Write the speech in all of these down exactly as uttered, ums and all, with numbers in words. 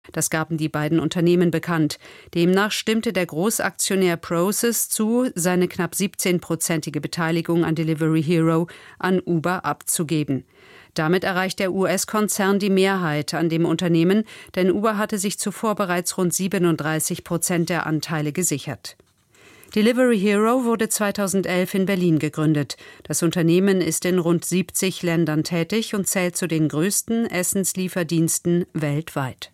Das gaben die beiden Unternehmen bekannt. Demnach stimmte der Großaktionär Prosus zu, seine knapp siebzehnprozentige Beteiligung an Delivery Hero an Uber abzugeben. Damit erreicht der U S-Konzern die Mehrheit an dem Unternehmen, denn Uber hatte sich zuvor bereits rund siebenunddreißig Prozent der Anteile gesichert. Delivery Hero wurde zweitausendelf in Berlin gegründet. Das Unternehmen ist in rund siebzig Ländern tätig und zählt zu den größten Essenslieferdiensten weltweit.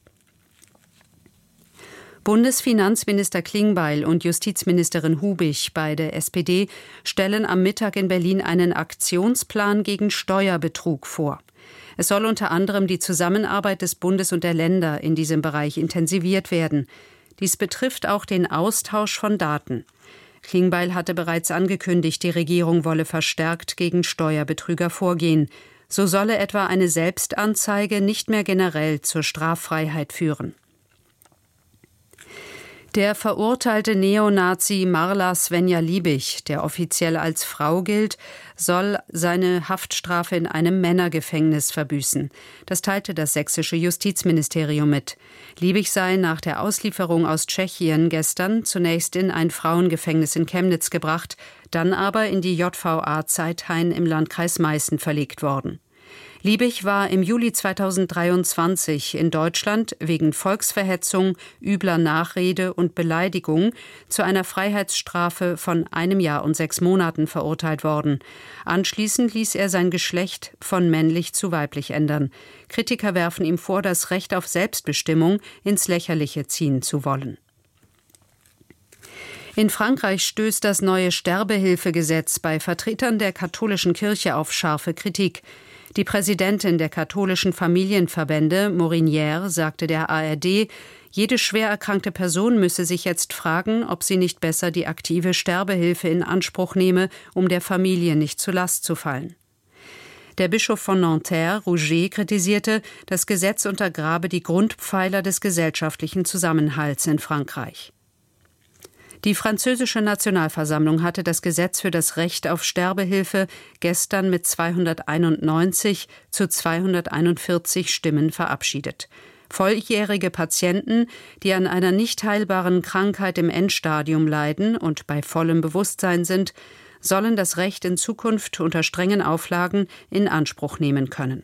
Bundesfinanzminister Klingbeil und Justizministerin Hubig, beide S P D, stellen am Mittag in Berlin einen Aktionsplan gegen Steuerbetrug vor. Es soll unter anderem die Zusammenarbeit des Bundes und der Länder in diesem Bereich intensiviert werden. Dies betrifft auch den Austausch von Daten. Klingbeil hatte bereits angekündigt, die Regierung wolle verstärkt gegen Steuerbetrüger vorgehen. So solle etwa eine Selbstanzeige nicht mehr generell zur Straffreiheit führen. Der verurteilte Neonazi Marla Svenja Liebig, der offiziell als Frau gilt, soll seine Haftstrafe in einem Männergefängnis verbüßen. Das teilte das sächsische Justizministerium mit. Liebig sei nach der Auslieferung aus Tschechien gestern zunächst in ein Frauengefängnis in Chemnitz gebracht, dann aber in die J V A Zeithain im Landkreis Meißen verlegt worden. Liebig war im Juli zweitausenddreiundzwanzig in Deutschland wegen Volksverhetzung, übler Nachrede und Beleidigung zu einer Freiheitsstrafe von einem Jahr und sechs Monaten verurteilt worden. Anschließend ließ er sein Geschlecht von männlich zu weiblich ändern. Kritiker werfen ihm vor, das Recht auf Selbstbestimmung ins Lächerliche ziehen zu wollen. In Frankreich stößt das neue Sterbehilfegesetz bei Vertretern der katholischen Kirche auf scharfe Kritik. Die Präsidentin der katholischen Familienverbände, Morinière, sagte der A R D, jede schwer erkrankte Person müsse sich jetzt fragen, ob sie nicht besser die aktive Sterbehilfe in Anspruch nehme, um der Familie nicht zur Last zu fallen. Der Bischof von Nanterre, Rouget, kritisierte, das Gesetz untergrabe die Grundpfeiler des gesellschaftlichen Zusammenhalts in Frankreich. Die französische Nationalversammlung hatte das Gesetz für das Recht auf Sterbehilfe gestern mit zweihunderteinundneunzig zu zweihunderteinundvierzig Stimmen verabschiedet. Volljährige Patienten, die an einer nicht heilbaren Krankheit im Endstadium leiden und bei vollem Bewusstsein sind, sollen das Recht in Zukunft unter strengen Auflagen in Anspruch nehmen können.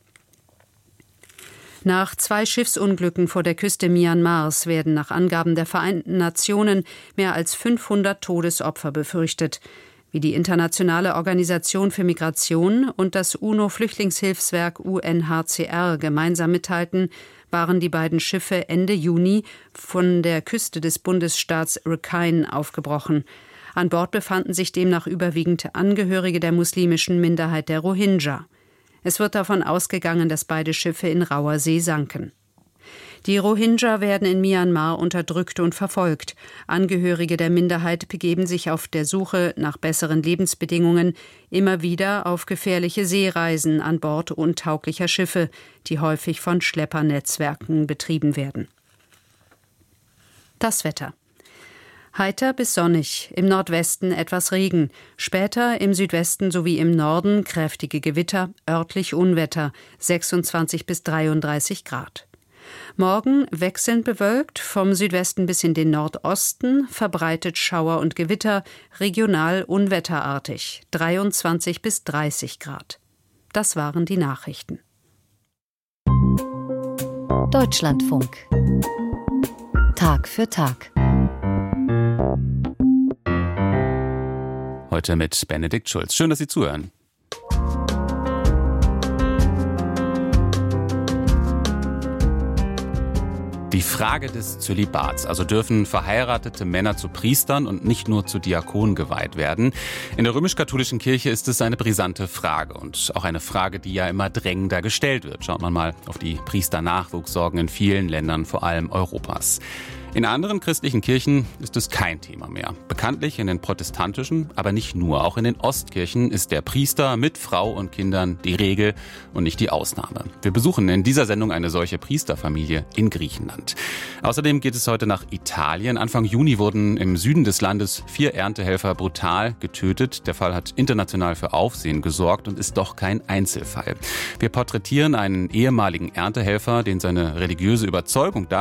Nach zwei Schiffsunglücken vor der Küste Myanmars werden nach Angaben der Vereinten Nationen mehr als fünfhundert Todesopfer befürchtet. Wie die Internationale Organisation für Migration und das UNO-Flüchtlingshilfswerk U N H C R gemeinsam mitteilten, waren die beiden Schiffe Ende Juni von der Küste des Bundesstaats Rakhine aufgebrochen. An Bord befanden sich demnach überwiegend Angehörige der muslimischen Minderheit der Rohingya. Es wird davon ausgegangen, dass beide Schiffe in rauer See sanken. Die Rohingya werden in Myanmar unterdrückt und verfolgt. Angehörige der Minderheit begeben sich auf der Suche nach besseren Lebensbedingungen immer wieder auf gefährliche Seereisen an Bord untauglicher Schiffe, die häufig von Schleppernetzwerken betrieben werden. Das Wetter. Heiter bis sonnig, im Nordwesten etwas Regen, später im Südwesten sowie im Norden kräftige Gewitter, örtlich Unwetter, sechsundzwanzig bis dreiunddreißig Grad. Morgen wechselnd bewölkt, vom Südwesten bis in den Nordosten, verbreitet Schauer und Gewitter, regional unwetterartig, dreiundzwanzig bis dreißig Grad. Das waren die Nachrichten. Deutschlandfunk. Tag für Tag. Heute mit Benedikt Schulz. Schön, dass Sie zuhören. Die Frage des Zölibats. Also dürfen verheiratete Männer zu Priestern und nicht nur zu Diakonen geweiht werden? In der römisch-katholischen Kirche ist es eine brisante Frage und auch eine Frage, die ja immer drängender gestellt wird. Schaut man mal auf die Priesternachwuchssorgen in vielen Ländern, vor allem Europas. In anderen christlichen Kirchen ist es kein Thema mehr. Bekanntlich in den protestantischen, aber nicht nur. Auch in den Ostkirchen ist der Priester mit Frau und Kindern die Regel und nicht die Ausnahme. Wir besuchen in dieser Sendung eine solche Priesterfamilie in Griechenland. Außerdem geht es heute nach Italien. Anfang Juni wurden im Süden des Landes vier Erntehelfer brutal getötet. Der Fall hat international für Aufsehen gesorgt und ist doch kein Einzelfall. Wir porträtieren einen ehemaligen Erntehelfer, den seine religiöse Überzeugung darin